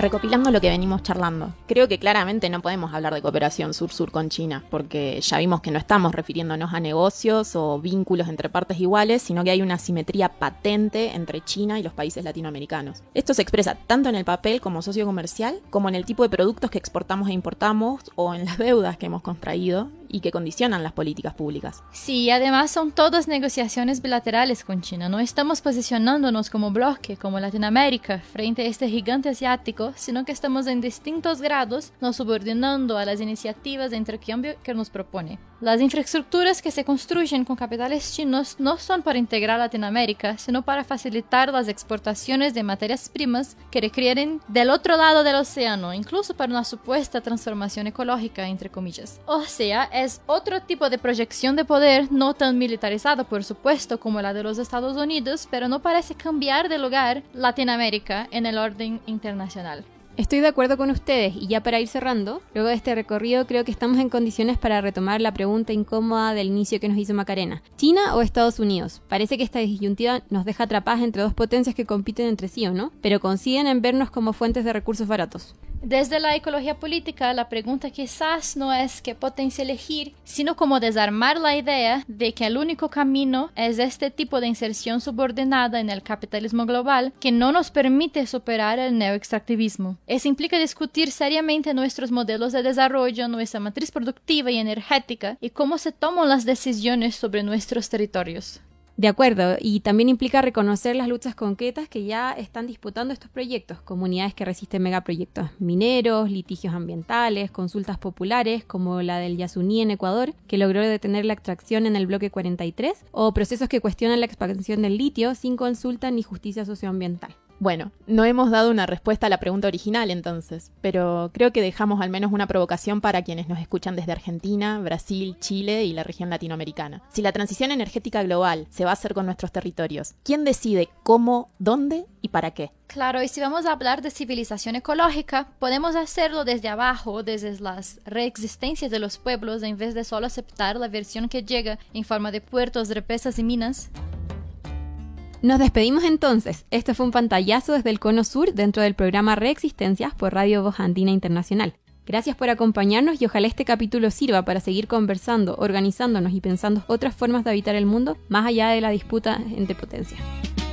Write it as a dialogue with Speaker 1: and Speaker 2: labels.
Speaker 1: Recopilando lo que venimos charlando, creo que claramente no podemos hablar de cooperación sur-sur con China, porque ya vimos que no estamos refiriéndonos a negocios o vínculos entre partes iguales, sino que hay una asimetría patente entre China y los países latinoamericanos. Esto se expresa tanto en el papel como socio comercial, como en el tipo de productos que exportamos e importamos, o en las deudas que hemos contraído y que condicionan las políticas públicas.
Speaker 2: Sí, además son todas negociaciones bilaterales con China. No estamos posicionándonos como bloque, como Latinoamérica, frente a este gigante asiático, sino que estamos en distintos grados nos subordinando a las iniciativas de intercambio que nos propone. Las infraestructuras que se construyen con capitales chinos no son para integrar Latinoamérica, sino para facilitar las exportaciones de materias primas que requieren del otro lado del océano, incluso para una supuesta transformación ecológica, entre comillas. O sea, es otro tipo de proyección de poder, no tan militarizado, por supuesto, como la de los Estados Unidos, pero no parece cambiar de lugar Latinoamérica en el orden internacional.
Speaker 3: Estoy de acuerdo con ustedes y ya para ir cerrando, luego de este recorrido creo que estamos en condiciones para retomar la pregunta incómoda del inicio que nos hizo Macarena. ¿China o Estados Unidos? Parece que esta disyuntiva nos deja atrapadas entre dos potencias que compiten entre sí, ¿o no? Pero coinciden en vernos como fuentes de recursos baratos.
Speaker 2: Desde la ecología política, la pregunta quizás no es qué potencia elegir, sino cómo desarmar la idea de que el único camino es este tipo de inserción subordinada en el capitalismo global que no nos permite superar el neoextractivismo. Eso implica discutir seriamente nuestros modelos de desarrollo, nuestra matriz productiva y energética y cómo se toman las decisiones sobre nuestros territorios.
Speaker 3: De acuerdo, y también implica reconocer las luchas concretas que ya están disputando estos proyectos, comunidades que resisten megaproyectos mineros, litigios ambientales, consultas populares como la del Yasuní en Ecuador, que logró detener la extracción en el bloque 43, o procesos que cuestionan la expansión del litio sin consulta ni justicia socioambiental.
Speaker 1: Bueno, no hemos dado una respuesta a la pregunta original entonces, pero creo que dejamos al menos una provocación para quienes nos escuchan desde Argentina, Brasil, Chile y la región latinoamericana. Si la transición energética global se va a hacer con nuestros territorios, ¿quién decide cómo, dónde y para qué?
Speaker 2: Claro, y si vamos a hablar de civilización ecológica, podemos hacerlo desde abajo, desde las reexistencias de los pueblos, en vez de solo aceptar la versión que llega en forma de puertos, represas y minas.
Speaker 3: Nos despedimos entonces. Este fue un pantallazo desde el Cono Sur dentro del programa Reexistencias por Radio Voz Andina Internacional. Gracias por acompañarnos y ojalá este capítulo sirva para seguir conversando, organizándonos y pensando otras formas de habitar el mundo más allá de la disputa entre potencias.